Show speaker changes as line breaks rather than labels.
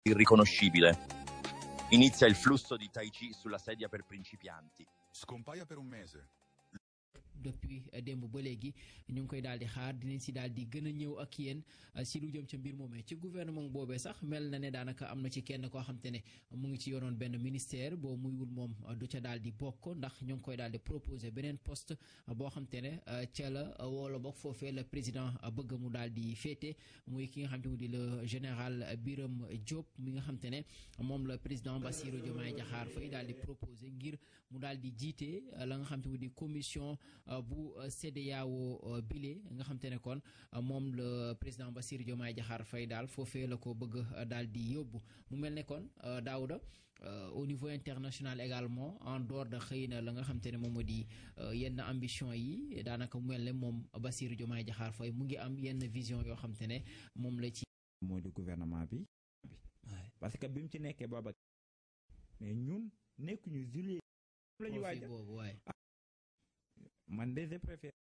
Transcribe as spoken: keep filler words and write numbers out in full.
irriconoscibile. Inizia il flusso di Tai Chi sulla sedia per principianti.
Scompaia per un mese.
depuis démb ba léegi ñu ngi koy daal di xaar dinañ si daal di gën a ñëw ak yéen si lu jëm ca mbir moomee ci gouvernement boobee sax mel na ne daanaka am na ci kenn koo xam te ne mu ngi ci yoroon benn ministère boo muyul moom du ca daal di bokk ndax ñu ngi koy daal di proposer beneen poste boo xam te ne ca la wala bokk foofee la président bëgg mu daal di féete muy ki nga xam te mu di le général Birame Diop mi nga xam te ne moom la président Bassirou Diomaye Diakhar Faye daal di proposer ngir mu daal di jiite la nga xam te mu di commission bu C E D E A O bile nga xam te ne kon moom le président Bassirou Diomaye Diakhar Faye daal foofee la ko bëgg daal di yóbbu mu mel ne kon Daouda au niveau international également en dehors de xëy na la nga xam te ne moom moo di yenn ambition yi daanaka mu mel ne moom Bassirou Diomaye Diakhar Faye mu ngi am yenn vision yoo xam te ne moom la ci
moo di gouvernement bi parce que bi mu ci nekkee booba mais ñun nekkuñu juillet la ñu waaj
boobu waaye
man de je préfère